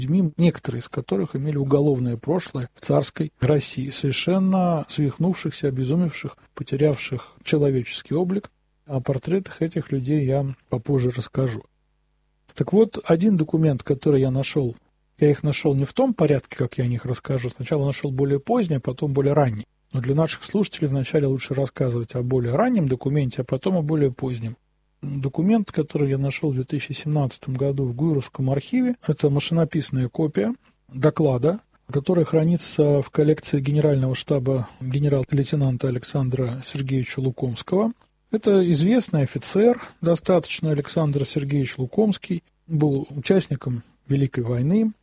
людьми, некоторые из которых имели уголовное прошлое в царской России, совершенно свихнувшихся, обезумевших, потерявших человеческий облик. О портретах этих людей я попозже расскажу. Так вот, один документ, который я нашел, я их нашел не в том порядке, как я о них расскажу. Сначала нашел более поздний, а потом более ранний. Но для наших слушателей вначале лучше рассказывать о более раннем документе, а потом о более позднем. Документ, который я нашел в 2017 году в Гуйровском архиве, это машинописная копия доклада, которая хранится в коллекции Генерального штаба генерал-лейтенанта Александра Сергеевича Лукомского. Это известный офицер, достаточно, Александр Сергеевич Лукомский, был участником Великой войны.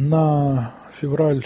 На февраль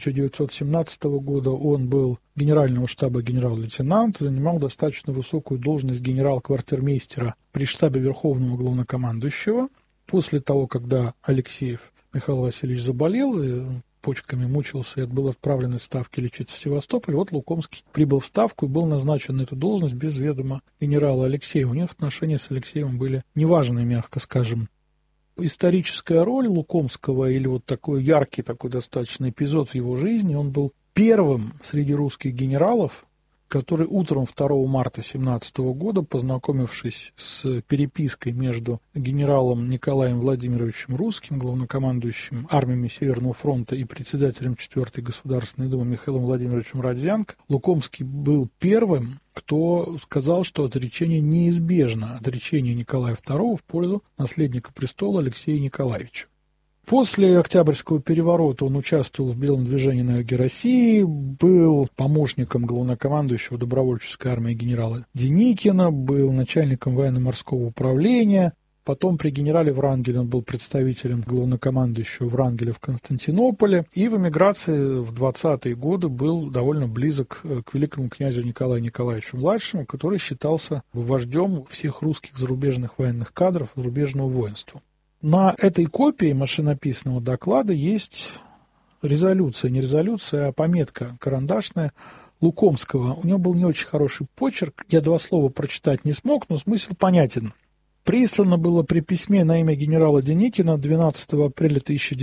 1917 года он был Генерального штаба генерал-лейтенант, занимал достаточно высокую должность генерал-квартирмейстера при штабе Верховного главнокомандующего. После того, когда Алексеев Михаил Васильевич заболел и почками мучился и был отправлен из Ставки лечиться в Севастополь, вот Лукомский прибыл в Ставку и был назначен на эту должность без ведома генерала Алексеева. У них отношения с Алексеевым были неважные, мягко скажем. Историческая роль Лукомского, или вот такой яркий, такой достаточно эпизод в его жизни, он был первым среди русских генералов, который утром 2 марта 1917 года, познакомившись с перепиской между генералом Николаем Владимировичем Русским, главнокомандующим армиями Северного фронта, и председателем 4-й Государственной Думы Михаилом Владимировичем Родзянко, Лукомский был первым, кто сказал, что отречение неизбежно, отречение Николая II в пользу наследника престола Алексея Николаевича. После Октябрьского переворота он участвовал в Белом движении на юге России, был помощником главнокомандующего добровольческой армии генерала Деникина, был начальником военно-морского управления. Потом при генерале Врангеле он был представителем главнокомандующего Врангеля в Константинополе. И в эмиграции в 20-е годы был довольно близок к великому князю Николаю Николаевичу-младшему, который считался вождем всех русских зарубежных военных кадров, зарубежного воинства. На этой копии машинописного доклада есть резолюция, не резолюция, а пометка карандашная Лукомского. У него был не очень хороший почерк, я 2 слова прочитать не смог, но смысл понятен. Прислано было при письме на имя генерала Деникина 12 апреля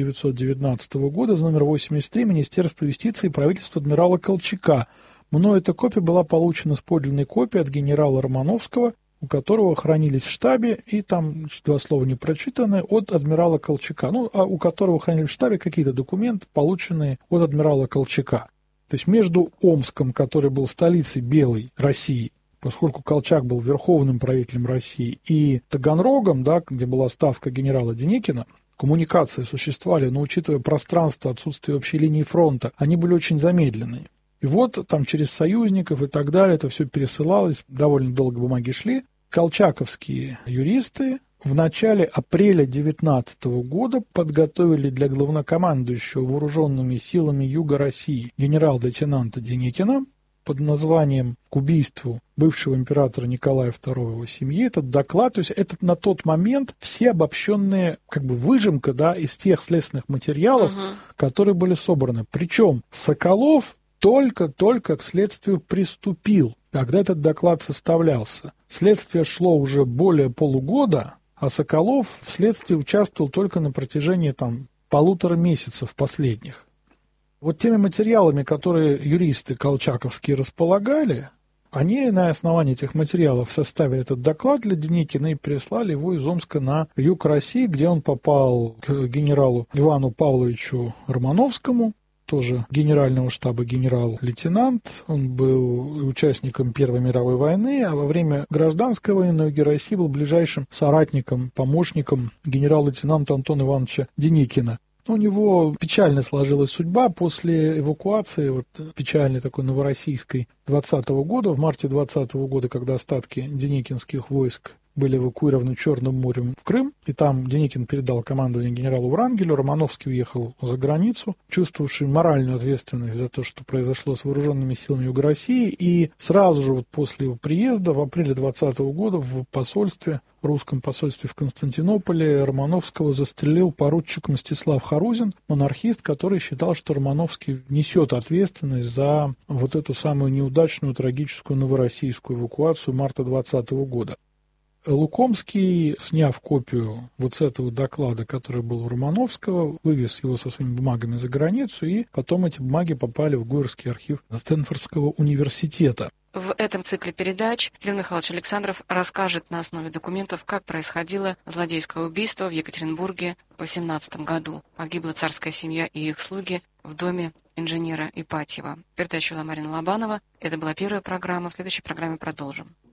1919 года с номер 83 Министерства юстиции и правительства адмирала Колчака. Мною эта копия была получена с подлинной копией от генерала Романовского, у которого хранились в штабе, и там 2 слова не прочитаны, от адмирала Колчака. А у которого хранились в штабе какие-то документы, полученные от адмирала Колчака. То есть между Омском, который был столицей Белой России, поскольку Колчак был верховным правителем России, и Таганрогом, где была ставка генерала Деникина, коммуникации существовали, но учитывая пространство, отсутствие общей линии фронта, они были очень замедленные. И вот там через союзников и так далее это все пересылалось, довольно долго бумаги шли. Колчаковские юристы в начале апреля 1919 года подготовили для главнокомандующего вооруженными силами Юга России генерал-лейтенанта Деникина под названием «К убийству бывшего императора Николая II и его семьи» этот доклад. То есть это на тот момент все обобщенные, выжимка из тех следственных материалов, которые были собраны. Причем Соколов только к следствию приступил, когда этот доклад составлялся. Следствие шло уже более полугода, а Соколов в следствии участвовал только на протяжении 1,5 месяцев последних. Вот теми материалами, которые юристы колчаковские располагали, они на основании этих материалов составили этот доклад для Деникина и переслали его из Омска на юг России, где он попал к генералу Ивану Павловичу Романовскому, тоже генерального штаба генерал-лейтенант. Он был участником Первой мировой войны, а во время гражданской войны на юге России был ближайшим соратником, помощником генерал-лейтенанта Антона Ивановича Деникина. У него печально сложилась судьба после эвакуации, печальной такой новороссийской 20 года, в марте 20 года, когда остатки деникинских войск были эвакуированы Черным морем в Крым, и там Деникин передал командование генералу Врангелю, Романовский уехал за границу, чувствовавший моральную ответственность за то, что произошло с вооруженными силами Юга России, и сразу же после его приезда, в апреле 20 года, в русском посольстве в Константинополе, Романовского застрелил поручик Мстислав Харузин, монархист, который считал, что Романовский несет ответственность за эту самую неудачную, трагическую новороссийскую эвакуацию марта 20 года. Лукомский, сняв копию вот с этого доклада, который был у Романовского, вывез его со своими бумагами за границу, и потом эти бумаги попали в Гуэрский архив Стэнфордского университета. В этом цикле передач Кирилл Михайлович Александров расскажет на основе документов, как происходило злодейское убийство в Екатеринбурге в 18 году. Погибла царская семья и их слуги в доме инженера Ипатьева. Передачу вела Марина Лобанова. Это была первая программа. В следующей программе продолжим.